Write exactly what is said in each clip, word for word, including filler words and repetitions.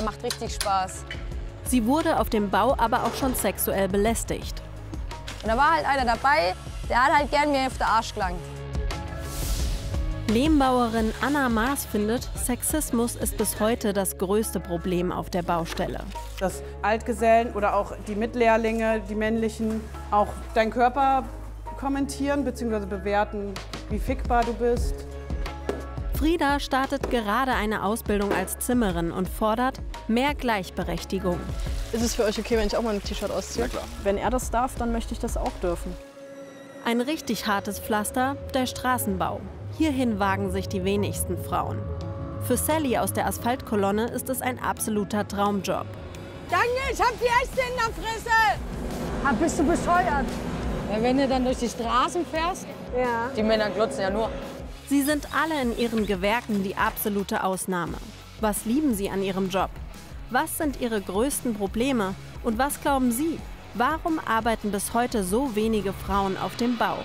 macht richtig Spaß. Sie wurde auf dem Bau aber auch schon sexuell belästigt. Und da war halt einer dabei, der hat halt gern mir auf den Arsch gelangt. Lehmbauerin Anna Maas findet, Sexismus ist bis heute das größte Problem auf der Baustelle. Dass Altgesellen oder auch die Mitlehrlinge, die männlichen, auch deinen Körper kommentieren bzw. bewerten, wie fickbar du bist. Frieda startet gerade eine Ausbildung als Zimmerin und fordert mehr Gleichberechtigung. Ist es für euch okay, wenn ich auch mal ein T-Shirt ausziehe? Ja, klar. Wenn er das darf, dann möchte ich das auch dürfen. Ein richtig hartes Pflaster, der Straßenbau. Hierhin wagen sich die wenigsten Frauen. Für Sally aus der Asphaltkolonne ist es ein absoluter Traumjob. Danke, ich hab die Äste in der Fresse! Ah, bist du bescheuert? Ja, wenn du dann durch die Straßen fährst, Ja. die Männer glotzen ja nur. Sie sind alle in ihren Gewerken die absolute Ausnahme. Was lieben sie an ihrem Job? Was sind ihre größten Probleme? Und was glauben Sie? Warum arbeiten bis heute so wenige Frauen auf dem Bau?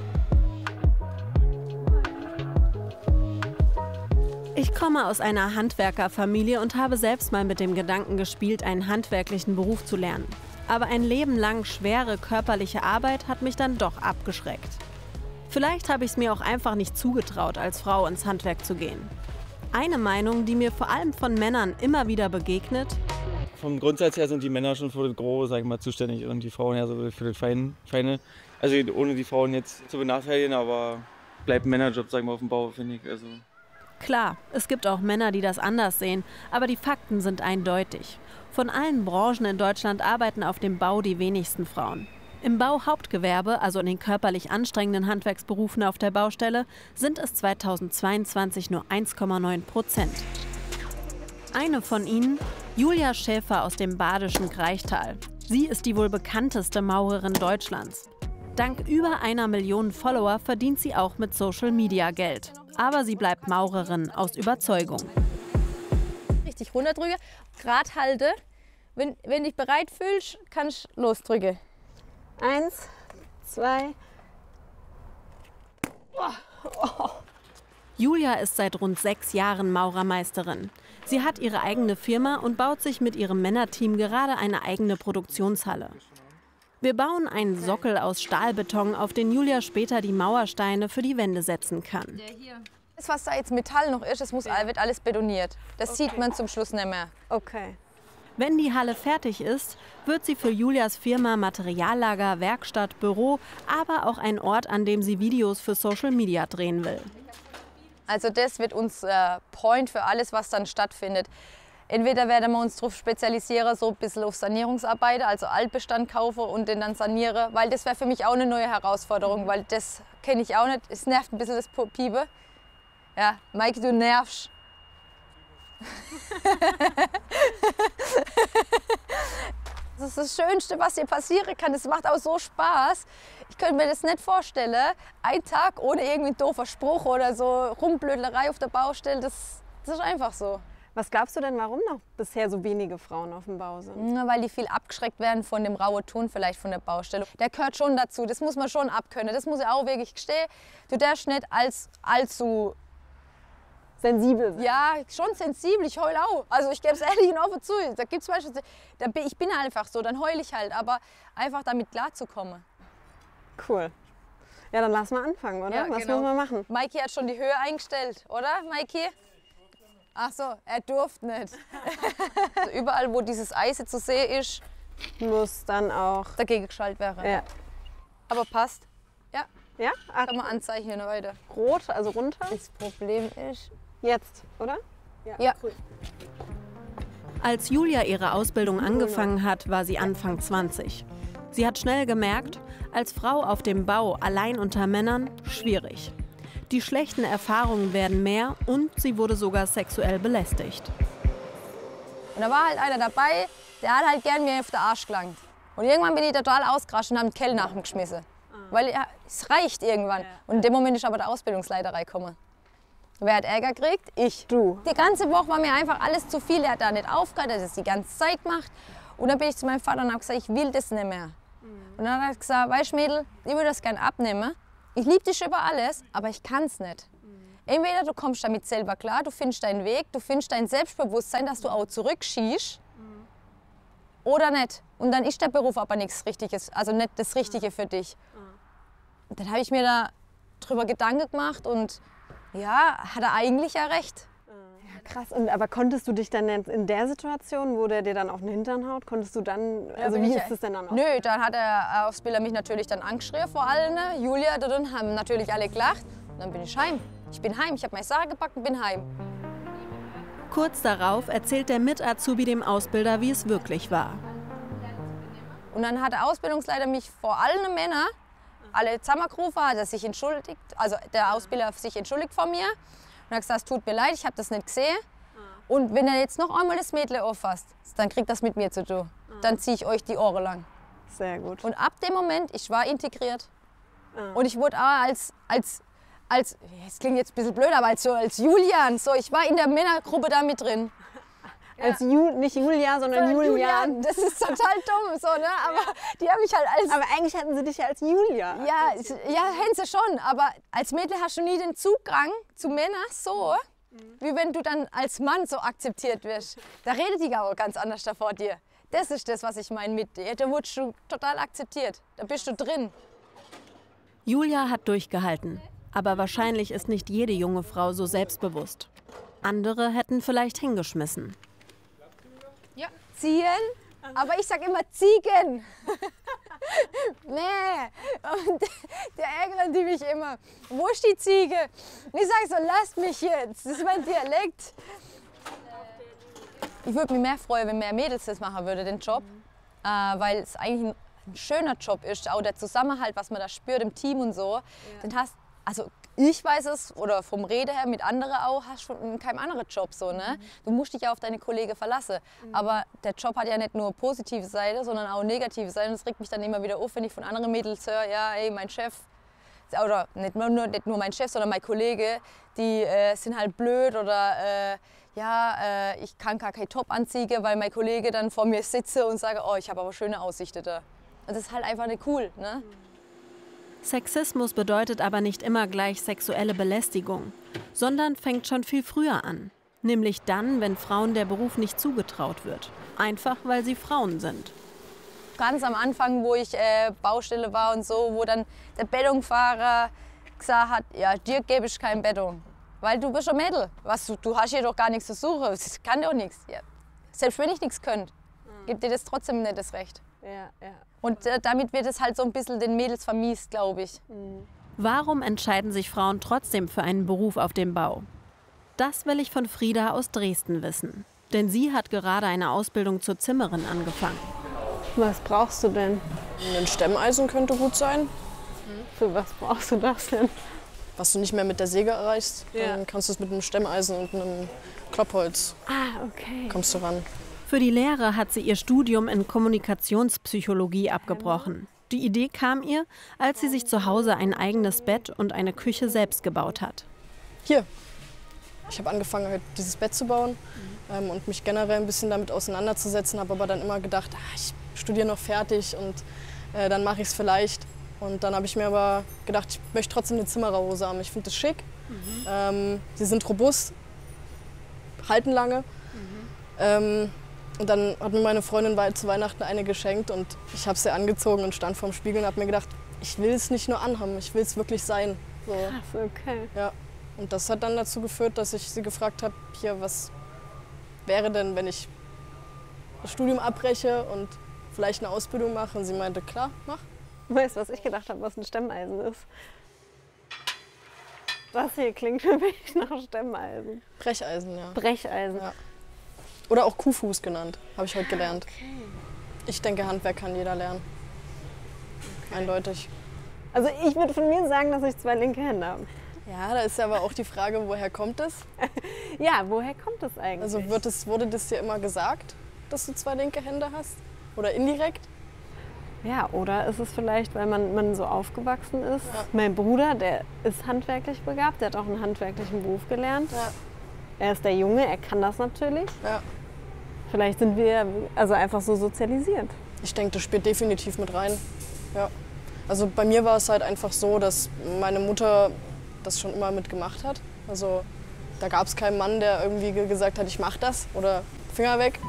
Ich komme aus einer Handwerkerfamilie und habe selbst mal mit dem Gedanken gespielt, einen handwerklichen Beruf zu lernen. Aber ein Leben lang schwere körperliche Arbeit hat mich dann doch abgeschreckt. Vielleicht habe ich es mir auch einfach nicht zugetraut, als Frau ins Handwerk zu gehen. Eine Meinung, die mir vor allem von Männern immer wieder begegnet: Vom Grundsatz her sind die Männer schon für das Grobe, sag ich mal, zuständig und die Frauen ja so für das Feine. Feine. Also ohne die Frauen jetzt zu benachteiligen, aber bleibt ein Männerjob, sag ich mal, auf dem Bau, finde ich. Also. Klar, es gibt auch Männer, die das anders sehen, aber die Fakten sind eindeutig. Von allen Branchen in Deutschland arbeiten auf dem Bau die wenigsten Frauen. Im Bauhauptgewerbe, also in den körperlich anstrengenden Handwerksberufen auf der Baustelle, sind es zweitausendzweiundzwanzig nur eins Komma neun Prozent. Eine von ihnen, Julia Schäfer aus dem badischen Kraichtal. Sie ist die wohl bekannteste Maurerin Deutschlands. Dank über einer Million Follower verdient sie auch mit Social Media Geld. Aber sie bleibt Maurerin aus Überzeugung. Richtig runterdrücke, Grad halte. Wenn, wenn dich bereit fühlst, kannst du losdrücken. Eins, zwei. Julia ist seit rund sechs Jahren Maurermeisterin. Sie hat ihre eigene Firma und baut sich mit ihrem Männerteam gerade eine eigene Produktionshalle. Wir bauen einen Sockel aus Stahlbeton, auf den Julia später die Mauersteine für die Wände setzen kann. Das, was da jetzt Metall noch ist, das muss, wird alles betoniert. Das Okay. sieht man zum Schluss nicht mehr. Okay. Wenn die Halle fertig ist, wird sie für Julias Firma Materiallager, Werkstatt, Büro, aber auch ein Ort, an dem sie Videos für Social Media drehen will. Also das wird uns äh, Point für alles, was dann stattfindet. Entweder werden wir uns darauf spezialisieren, so ein bisschen auf Sanierungsarbeiten, also Altbestand kaufen und den dann sanieren, weil das wäre für mich auch eine neue Herausforderung, weil das kenne ich auch nicht. Es nervt ein bisschen das Piepe. Ja, Maike, du nervst. Das ist das Schönste, was hier passieren kann. Das macht auch so Spaß. Ich könnte mir das nicht vorstellen. Ein Tag ohne irgendwie einen doofer Spruch oder so Rumblödlerei auf der Baustelle, das, das ist einfach so. Was glaubst du denn, warum noch bisher so wenige Frauen auf dem Bau sind? Ja, weil die viel abgeschreckt werden von dem rauen Ton vielleicht von der Baustelle. Der gehört schon dazu, das muss man schon abkönnen. Das muss ich auch wirklich gestehen. Du darfst nicht als allzu... Sensibel sein. Ja, schon sensibel, ich heul auch. Also ich gebe es ehrlich und offen zu. Da gibt's Beispiel, da bin, ich bin einfach so, dann heul ich halt. Aber einfach damit klarzukommen. Cool. Ja, dann lass mal anfangen, oder? Ja, Was genau. müssen wir machen? Maiki hat schon die Höhe eingestellt, oder Maiki? Ach so, er durfte nicht. Also überall, wo dieses Eis zu sehen ist, Muss dann auch. dagegen geschaltet werden. Ja. Aber passt. Ja, Ja? Ach, kann man anzeichnen weiter. rot, also runter. Das Problem ist... Jetzt, oder? Ja. Cool. Als Julia ihre Ausbildung angefangen hat, war sie Anfang zwanzig. Sie hat schnell gemerkt, als Frau auf dem Bau allein unter Männern, schwierig. Die schlechten Erfahrungen werden mehr und sie wurde sogar sexuell belästigt. Und da war halt einer dabei, der hat halt gern mir auf den Arsch gelangt. Und irgendwann bin ich total ausgerascht und habe den Kell nach ihm geschmissen. Weil ja, es reicht irgendwann. Und in dem Moment ist aber der Ausbildungsleiter reingekommen. Wer hat Ärger gekriegt? Ich. Du. Die ganze Woche war mir einfach alles zu viel. Er hat da nicht aufgehört, er hat das die ganze Zeit gemacht. Und dann bin ich zu meinem Vater und habe gesagt, ich will das nicht mehr. Und dann hat er gesagt, weißt du Mädel, ich würde das gerne abnehmen. Ich liebe dich über alles, aber ich kann es nicht. Entweder du kommst damit selber klar, du findest deinen Weg, du findest dein Selbstbewusstsein, dass du auch zurückschießt mhm. oder nicht. Und dann ist der Beruf aber nichts Richtiges, also nicht das Richtige für dich. Mhm. Dann habe ich mir da drüber Gedanken gemacht und ja, hat er eigentlich ja recht. Ja, krass. Und, aber konntest du dich dann in der Situation, wo der dir dann auf den Hintern haut, konntest du dann, also ja, wie ich, ist das denn dann auch? Nö, dann hat der Ausbilder mich natürlich dann angeschrien vor allen. Ne? Julia, dann haben natürlich alle gelacht. Und dann bin ich heim. Ich bin heim, ich habe meine Sache gepackt und bin heim. Kurz darauf erzählt der Mit-Azubi dem Ausbilder, wie es wirklich war. Und dann hat der Ausbildungsleiter mich vor allen Männern, alle zusammengerufen, hat er sich entschuldigt, also der Ausbilder hat sich entschuldigt vor mir und hat gesagt, es tut mir leid, ich habe das nicht gesehen. Und wenn er jetzt noch einmal das Mädel auffasst, dann kriegt das mit mir zu tun. Dann ziehe ich euch die Ohren lang. Sehr gut. Und ab dem Moment, ich war integriert. Und ich wurde auch als, als, als, es klingt jetzt ein bisschen blöd, aber als, so, als Julian, so, ich war in der Männergruppe da mit drin. Ja. Als Ju, nicht Julia, sondern Julian. Julian. Das ist total dumm, so, ne? Aber ja. Die haben mich halt als... Aber eigentlich hatten sie dich ja als Julia. Ja, ja, hätten sie schon. Aber als Mädel hast du nie den Zugang zu Männern so, mhm. wie wenn du dann als Mann so akzeptiert wirst. Da redet die aber ganz anders da vor dir. Das ist das, was ich meine mit dir. Da wurdest du total akzeptiert. Da bist du drin. Julia hat durchgehalten. Aber wahrscheinlich ist nicht jede junge Frau so selbstbewusst. Andere hätten vielleicht hingeschmissen. Ja. Ziehen, aber ich sag immer Ziegen. Nee, und der ärgern die mich immer. Wo ist die Ziege? Und ich sage so, lasst mich jetzt, das ist mein Dialekt. Ich würde mich mehr freuen, wenn mehr Mädels das machen würden, den Job. Mhm. Äh, weil es eigentlich ein, ein schöner Job ist, auch der Zusammenhalt, was man da spürt im Team und so. Ja. Den hast, also ich weiß es, oder vom Rede her mit anderen auch, hast du in keinem anderen Job so, ne? Mhm. Du musst dich ja auf deine Kollegen verlassen. Mhm. Aber der Job hat ja nicht nur positive Seite, sondern auch negative Seite. Und das regt mich dann immer wieder auf, wenn ich von anderen Mädels höre, ja, ey, mein Chef, oder nicht nur, nicht nur mein Chef, sondern mein Kollege, die äh, sind halt blöd oder äh, ja, äh, ich kann gar kein Top anziehen, weil mein Kollege dann vor mir sitze und sage, oh, ich habe aber schöne Aussichten da. Und das ist halt einfach nicht cool, ne? Mhm. Sexismus bedeutet aber nicht immer gleich sexuelle Belästigung, sondern fängt schon viel früher an. Nämlich dann, wenn Frauen der Beruf nicht zugetraut wird. Einfach, weil sie Frauen sind. Ganz am Anfang, wo ich äh, Baustelle war und so, wo dann der Bettungfahrer gesagt hat, ja, dir gebe ich kein Bettung, weil du bist ein Mädel. Was, du, du hast hier doch gar nichts zu suchen, das kann doch nichts. Ja. Selbst wenn ich nichts könnte, gibt dir das trotzdem nicht das Recht. Ja, ja. Und äh, damit wird es halt so ein bisschen den Mädels vermiest, glaube ich. Warum entscheiden sich Frauen trotzdem für einen Beruf auf dem Bau? Das will ich von Frieda aus Dresden wissen. Denn sie hat gerade eine Ausbildung zur Zimmerin angefangen. Was brauchst du denn? Ein Stemmeisen könnte gut sein. Für was brauchst du das denn? Was du nicht mehr mit der Säge erreichst, Ja. dann kannst du es mit einem Stemmeisen und einem Kloppholz, Ah, okay. kommst du ran. Für die Lehre hat sie ihr Studium in Kommunikationspsychologie abgebrochen. Die Idee kam ihr, als sie sich zu Hause ein eigenes Bett und eine Küche selbst gebaut hat. Hier, ich habe angefangen, halt dieses Bett zu bauen ähm, und mich generell ein bisschen damit auseinanderzusetzen, habe aber dann immer gedacht, ah, ich studiere noch fertig und äh, dann mache ich es vielleicht. Und dann habe ich mir aber gedacht, ich möchte trotzdem eine Zimmererhose haben. Ich finde das schick. Mhm. Ähm, sie sind robust, halten lange. Mhm. Ähm, und dann hat mir meine Freundin zu Weihnachten eine geschenkt und ich habe sie angezogen und stand vorm Spiegel und habe mir gedacht, ich will es nicht nur anhaben, ich will es wirklich sein. So. Krass, okay. Ja. Und das hat dann dazu geführt, dass ich sie gefragt habe, hier, was wäre denn, wenn ich das Studium abbreche und vielleicht eine Ausbildung mache? Und sie meinte, klar, mach. Weißt du, was ich gedacht habe, was ein Stemmeisen ist? Das hier klingt für mich nach Stemmeisen. Brecheisen, ja. Brecheisen. Ja. Oder auch Kuhfuß genannt, habe ich heute gelernt. Okay. Ich denke, Handwerk kann jeder lernen. Okay. Eindeutig. Also ich würde von mir sagen, dass ich zwei linke Hände habe. Ja, da ist ja aber auch die Frage, woher kommt es? Ja, woher kommt es eigentlich? Also wird es, wurde das dir immer gesagt, dass du zwei linke Hände hast? Oder indirekt? Ja, oder ist es vielleicht, weil man, man so aufgewachsen ist? Ja. Mein Bruder, der ist handwerklich begabt, der hat auch einen handwerklichen Beruf gelernt. Ja. Er ist der Junge, er kann das natürlich. Ja. Vielleicht sind wir also einfach so sozialisiert. Ich denke, das spielt definitiv mit rein. Ja. Also bei mir war es halt einfach so, dass meine Mutter das schon immer mitgemacht hat. Also da gab es keinen Mann, der irgendwie gesagt hat, ich mach das oder Finger weg.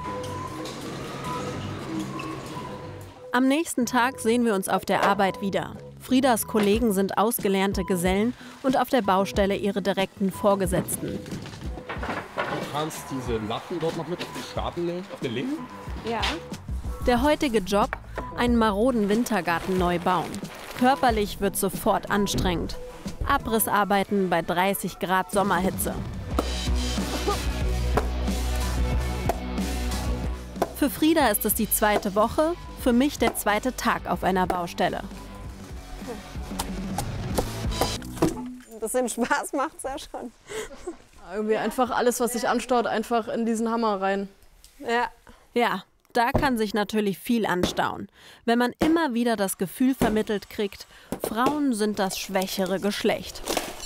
Am nächsten Tag sehen wir uns auf der Arbeit wieder. Friedas Kollegen sind ausgelernte Gesellen und auf der Baustelle ihre direkten Vorgesetzten. Du kannst diese Latten dort noch mit auf die Stapel legen, auf den linken? Ja. Der heutige Job? Einen maroden Wintergarten neu bauen. Körperlich wird sofort anstrengend. Abrissarbeiten bei dreißig Grad Sommerhitze. Für Frieda ist es die zweite Woche, für mich der zweite Tag auf einer Baustelle. Ein bisschen Spaß macht's ja schon. Irgendwie einfach alles, was sich anstaut, einfach in diesen Hammer rein. Ja. Ja, da kann sich natürlich viel anstauen, wenn man immer wieder das Gefühl vermittelt kriegt, Frauen sind das schwächere Geschlecht.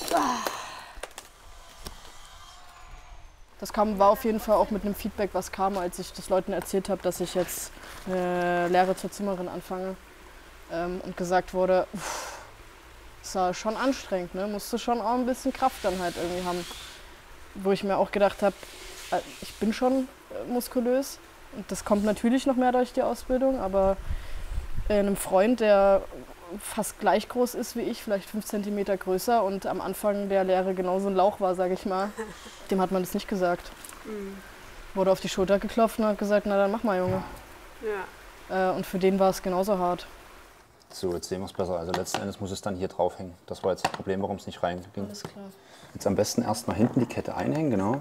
Das kam, war auf jeden Fall auch mit einem Feedback, was kam, als ich das Leuten erzählt habe, dass ich jetzt äh, Lehre zur Zimmerin anfange. Ähm, und gesagt wurde, uff, das war schon anstrengend, ne? Musste schon auch ein bisschen Kraft dann halt irgendwie haben. Wo ich mir auch gedacht habe, äh, ich bin schon äh, muskulös. Und das kommt natürlich noch mehr durch die Ausbildung, aber äh, einem Freund, der fast gleich groß ist wie ich, vielleicht fünf Zentimeter größer und am Anfang der Lehre genauso ein Lauch war, sage ich mal, dem hat man das nicht gesagt. Mhm. Wurde auf die Schulter geklopft und hat gesagt, na dann mach mal, Junge. Ja. Äh, und für den war es genauso hart. So, jetzt sehen wir es besser. Also letzten Endes muss es dann hier draufhängen. Das war jetzt das Problem, warum es nicht reinging. Alles klar. Jetzt am besten erstmal hinten die Kette einhängen, genau.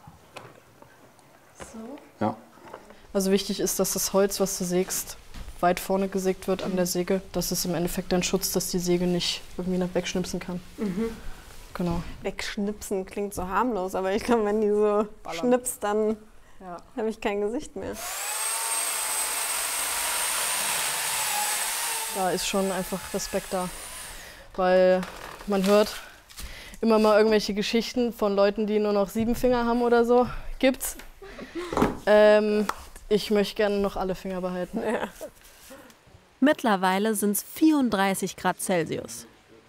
So? Ja. Also wichtig ist, dass das Holz, was du sägst, weit vorne gesägt wird an der Säge. Das ist im Endeffekt ein Schutz, dass die Säge nicht irgendwie nach wegschnipsen kann. Mhm. Genau. Wegschnipsen klingt so harmlos, aber ich glaube, wenn die so Ballern. Schnipst, dann ja. habe ich kein Gesicht mehr. Da ist schon einfach Respekt da, weil man hört immer mal irgendwelche Geschichten von Leuten, die nur noch sieben Finger haben oder so. Gibt's. Ähm, ich möchte gerne noch alle Finger behalten. Ja. Mittlerweile sind es vierunddreißig Grad Celsius.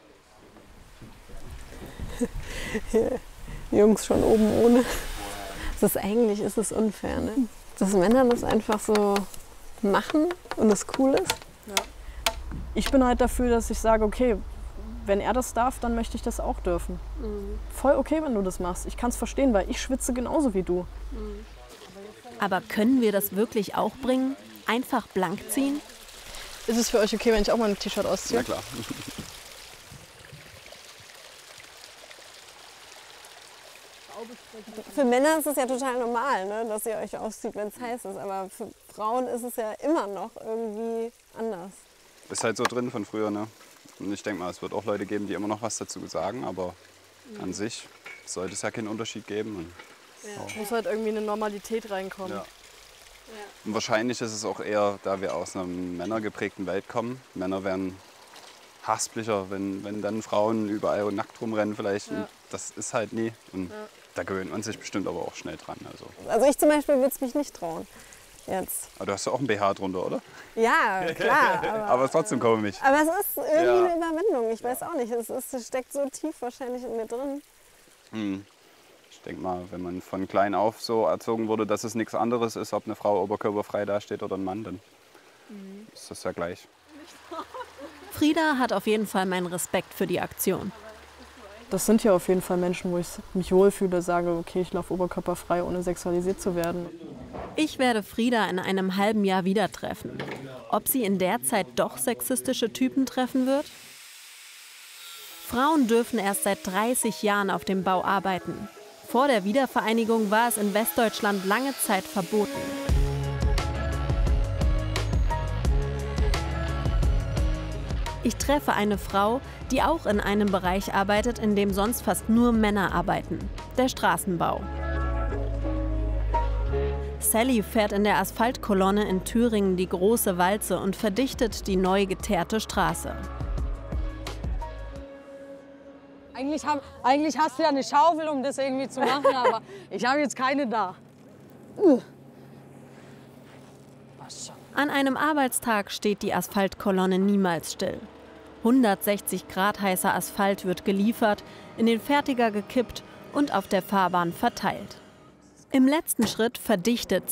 Jungs schon oben ohne. Das ist eigentlich ist es unfair, ne? Dass Männer das einfach so machen und es cool ist. Ja. Ich bin halt dafür, dass ich sage, okay, wenn er das darf, dann möchte ich das auch dürfen. Mhm. Voll okay, wenn du das machst. Ich kann es verstehen, weil ich schwitze genauso wie du. Mhm. Aber können wir das wirklich auch bringen? Einfach blank ziehen? Ist es für euch okay, wenn ich auch mal ein T-Shirt ausziehe? Na klar. Für Männer ist es ja total normal, ne, dass ihr euch auszieht, wenn es heiß ist. Aber für Frauen ist es ja immer noch irgendwie anders. Ist halt so drin von früher, ne? Und ich denke mal, es wird auch Leute geben, die immer noch was dazu sagen. Aber mhm. an sich sollte es ja keinen Unterschied geben. Und ja. Es muss halt irgendwie eine Normalität reinkommen. Ja. Ja. Und wahrscheinlich ist es auch eher, da wir aus einer männergeprägten Welt kommen. Männer werden hasplicher, wenn, wenn dann Frauen überall nackt rumrennen vielleicht. Ja. Und das ist halt nie. Und ja. da gewöhnt man sich bestimmt aber auch schnell dran. Also, also ich zum Beispiel würde es mich nicht trauen. Jetzt. Aber du hast ja auch ein B H drunter, oder? Ja, klar. Aber, aber es ist trotzdem komisch. Aber es ist irgendwie ja. eine Überwindung. Ich weiß auch nicht. Es, ist, es steckt so tief wahrscheinlich in mir drin. Hm. Ich denke mal, wenn man von klein auf so erzogen wurde, dass es nichts anderes ist, ob eine Frau oberkörperfrei dasteht oder ein Mann, dann mhm. ist das ja gleich. Frieda hat auf jeden Fall meinen Respekt für die Aktion. Das sind ja auf jeden Fall Menschen, wo ich mich wohlfühle, sage, okay, ich laufe oberkörperfrei, ohne sexualisiert zu werden. Ich werde Frieda in einem halben Jahr wieder treffen. Ob sie in der Zeit doch sexistische Typen treffen wird? Frauen dürfen erst seit dreißig Jahren auf dem Bau arbeiten. Vor der Wiedervereinigung war es in Westdeutschland lange Zeit verboten. Ich treffe eine Frau, die auch in einem Bereich arbeitet, in dem sonst fast nur Männer arbeiten: der Straßenbau. Sally fährt in der Asphaltkolonne in Thüringen die große Walze und verdichtet die neu geteerte Straße. Eigentlich, hab, eigentlich hast du ja eine Schaufel, um das irgendwie zu machen, aber ich habe jetzt keine da. An einem Arbeitstag steht die Asphaltkolonne niemals still. hundertsechzig Grad heißer Asphalt wird geliefert, in den Fertiger gekippt und auf der Fahrbahn verteilt. Im letzten Schritt verdichtet